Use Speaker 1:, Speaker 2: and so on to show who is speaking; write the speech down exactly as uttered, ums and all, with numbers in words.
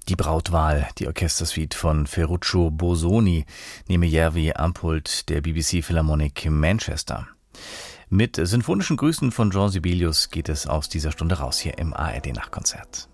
Speaker 1: Die Brautwahl, die Orchestersuite von Ferruccio Bosoni, nehme Järvi am Pult der B B C Philharmonic Manchester. Mit sinfonischen Grüßen von Jean Sibelius geht es aus dieser Stunde raus hier im A R D Nachtkonzert.